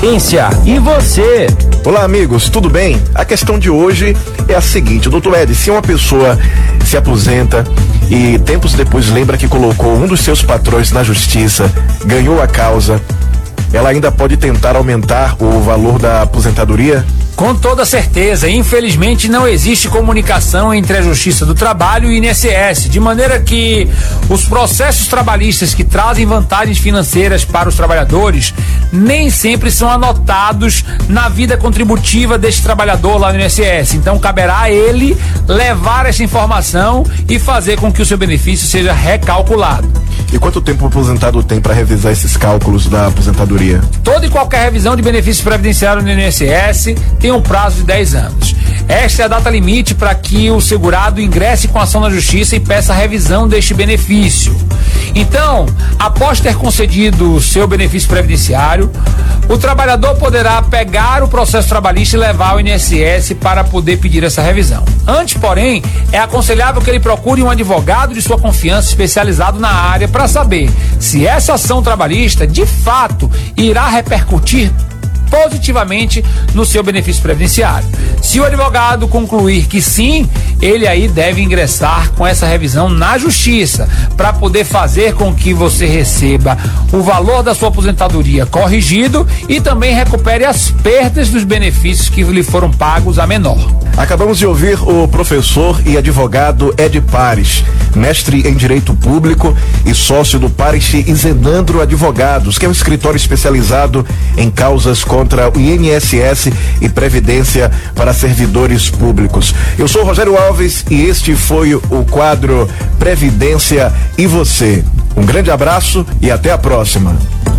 Previdência. E você? Olá, amigos, tudo bem? A questão de hoje é a seguinte, doutor Ed, se uma pessoa se aposenta e tempos depois lembra que colocou um dos seus patrões na justiça, ganhou a causa, ela ainda pode tentar aumentar o valor da aposentadoria? Com toda certeza, infelizmente não existe comunicação entre a Justiça do Trabalho e o INSS, de maneira que os processos trabalhistas que trazem vantagens financeiras para os trabalhadores nem sempre são anotados na vida contributiva deste trabalhador lá no INSS. Então caberá a ele levar essa informação e fazer com que o seu benefício seja recalculado. E quanto tempo o aposentado tem para revisar esses cálculos da aposentadoria? Toda e qualquer revisão de benefícios previdenciários no INSS tem um prazo de 10 anos. Esta é a data limite para que o segurado ingresse com ação na justiça e peça a revisão deste benefício. Então, após ter concedido o seu benefício previdenciário, o trabalhador poderá pegar o processo trabalhista e levar ao INSS para poder pedir essa revisão. Antes, porém, é aconselhável que ele procure um advogado de sua confiança especializado na área para saber se essa ação trabalhista, de fato, irá repercutir positivamente no seu benefício previdenciário. Se o advogado concluir que sim, ele aí deve ingressar com essa revisão na justiça para poder fazer com que você receba o valor da sua aposentadoria corrigido e também recupere as perdas dos benefícios que lhe foram pagos a menor. Acabamos de ouvir o professor e advogado Ed Pares, mestre em Direito Público e sócio do Pares e Zenandro Advogados, que é um escritório especializado em causas contra o INSS e Previdência para servidores públicos. Eu sou Rogério Alves e este foi o quadro Previdência e Você. Um grande abraço e até a próxima.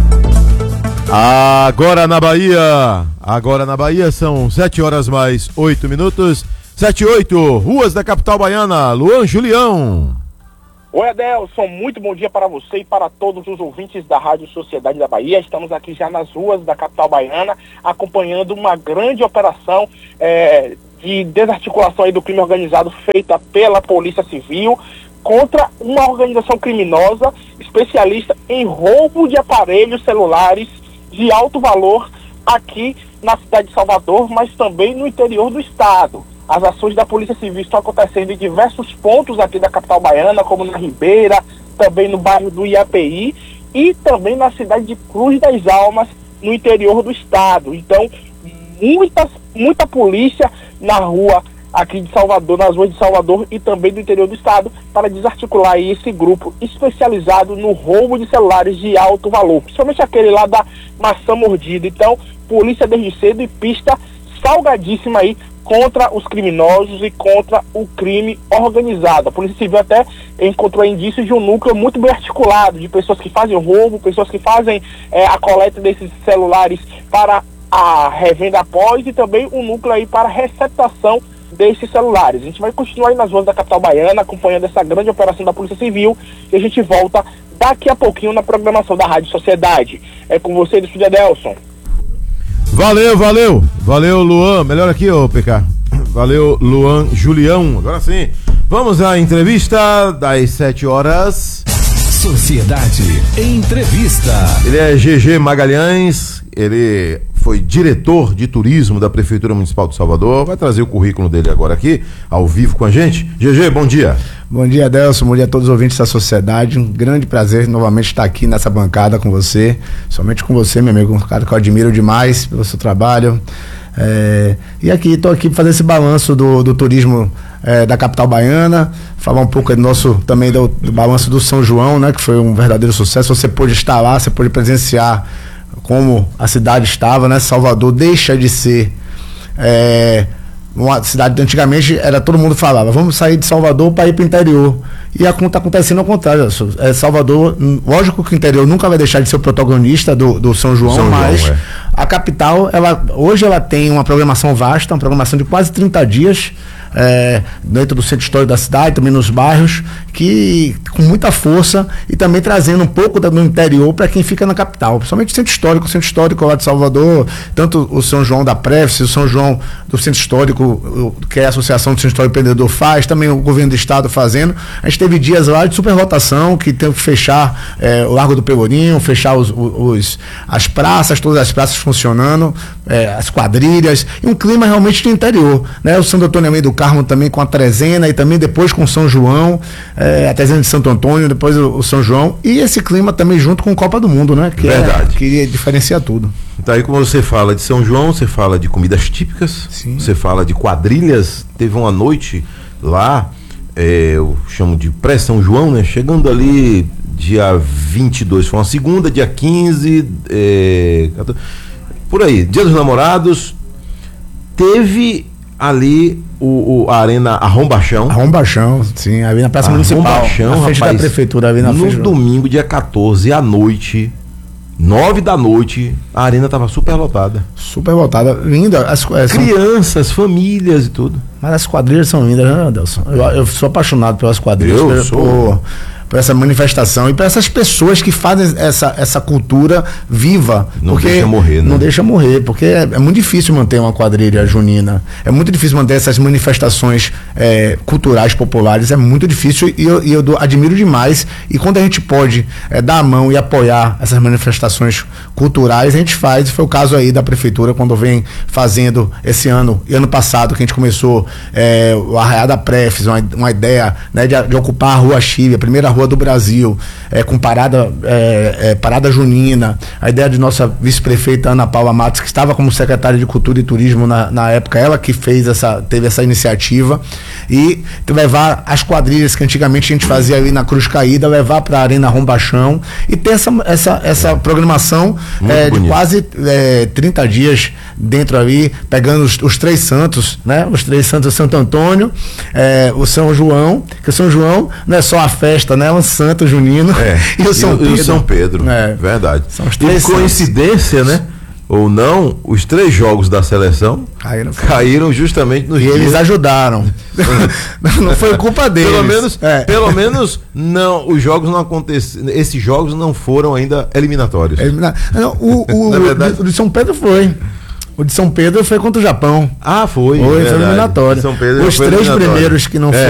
Agora na Bahia são 7h mais 8. 7:08, ruas da capital baiana, Luan Julião. Oi, Adelson, muito bom dia para você e para todos os ouvintes da Rádio Sociedade da Bahia. Estamos aqui já nas ruas da capital baiana, acompanhando uma grande operação de desarticulação aí do crime organizado feita pela Polícia Civil contra uma organização criminosa especialista em roubo de aparelhos celulares de alto valor aqui na cidade de Salvador, mas também no interior do estado. As ações da Polícia Civil estão acontecendo em diversos pontos aqui da capital baiana, como na Ribeira, também no bairro do IAPI e também na cidade de Cruz das Almas, no interior do estado. Então, muita polícia na rua aqui de Salvador, nas ruas de Salvador e também do interior do estado, para desarticular aí esse grupo especializado no roubo de celulares de alto valor, principalmente aquele lá da Maçã Mordida. Então, polícia desde cedo e pista salgadíssima aí contra os criminosos e contra o crime organizado. A Polícia Civil até encontrou indícios de um núcleo muito bem articulado, de pessoas que fazem roubo, pessoas que fazem a coleta desses celulares para a revenda após e também um núcleo aí para receptação desses celulares. A gente vai continuar aí nas ruas da capital baiana, acompanhando essa grande operação da Polícia Civil, e a gente volta daqui a pouquinho na programação da Rádio Sociedade. É com você do Estúdio Adelson. Valeu, Luan. Melhor aqui, ô PK. Valeu, Luan Julião. Agora sim, vamos à entrevista das 7h. Sociedade Entrevista. Ele é GG Magalhães, ele foi diretor de turismo da Prefeitura Municipal de Salvador. Vai trazer o currículo dele agora aqui, ao vivo com a gente. GG, bom dia. Bom dia, Adelson, bom dia a todos os ouvintes da Sociedade. Um grande prazer novamente estar aqui nessa bancada com você, somente com você, meu amigo, um cara que eu admiro demais pelo seu trabalho. E estou aqui para fazer esse balanço do turismo da capital baiana, falar um pouco também do balanço do São João, né, que foi um verdadeiro sucesso. Você pôde estar lá, você pôde presenciar como a cidade estava, né? Salvador deixa de ser uma cidade, antigamente todo mundo falava, vamos sair de Salvador para ir para o interior, e está acontecendo ao contrário. Salvador, lógico que o interior nunca vai deixar de ser o protagonista do São João, mas a capital, hoje ela tem uma programação vasta, uma programação de quase 30 dias, dentro do centro histórico da cidade, também nos bairros, que com muita força e também trazendo um pouco do interior para quem fica na capital, principalmente o centro histórico lá de Salvador, tanto o São João da Prefis, o São João do Centro Histórico, que é a Associação do Centro Histórico Empreendedor faz, também o governo do estado fazendo. A gente teve dias lá de superlotação, que teve que fechar o Largo do Pelourinho, fechar as praças, todas as praças funcionando, as quadrilhas, e um clima realmente de interior, né? O Santo Antônio Almeida do Carmo também com a trezena, e também depois com o São João, a trezena de Santo Antônio, depois o São João, e esse clima também junto com a Copa do Mundo, né? Que verdade. Que diferencia tudo. Então aí quando você fala de São João, você fala de comidas típicas, Sim. Você fala de quadrilhas, teve uma noite lá, eu chamo de pré-São João, né? Chegando ali dia 22, foi uma segunda, dia 15, por aí, Dia dos Namorados, teve ali a Arena Arrombachão. Arrombachão, sim, ali na Praça Municipal, Arrombachão, na frente rapaz, da Prefeitura, ali na frente. No domingo, dia 14, à noite, 9 da noite, a arena estava super lotada. Super lotada, linda. Crianças, famílias e tudo. Mas as quadrilhas são lindas, né, Adelson? Eu sou apaixonado pelas quadrilhas. Por essa manifestação e para essas pessoas que fazem essa cultura viva. Não deixa morrer, né? Não deixa morrer, porque é muito difícil manter uma quadrilha junina. É muito difícil manter essas manifestações culturais populares. É muito difícil e eu admiro demais. E quando a gente pode dar a mão e apoiar essas manifestações culturais, a gente faz. Foi o caso aí da Prefeitura, quando vem fazendo esse ano e ano passado, que a gente começou o Arraiá da Prefis, uma ideia, né, de ocupar a Rua Chile, a primeira rua do Brasil, com parada junina. A ideia de nossa vice-prefeita Ana Paula Matos, que estava como secretária de Cultura e Turismo na época, ela que teve essa iniciativa, e levar as quadrilhas que antigamente a gente fazia ali na Cruz Caída, levar para a Arena Arrombachão e ter essa programação de quase 30 dias dentro ali, pegando os três santos, né? Os três santos, Santo Antônio, o São João, que o São João não é só a festa, né? O Santo Junino e o São Pedro. E o São Pedro, verdade. São os três coincidência, né? Ou não, os 3 jogos da seleção caíram justamente nos dias. E eles ajudaram. Não foi culpa deles. Pelo menos não, os jogos não aconteceram. Esses jogos não foram ainda eliminatórios. O de São Pedro foi. O de São Pedro foi contra o Japão. Foi eliminatório. São Pedro os 3 primeiros que não foram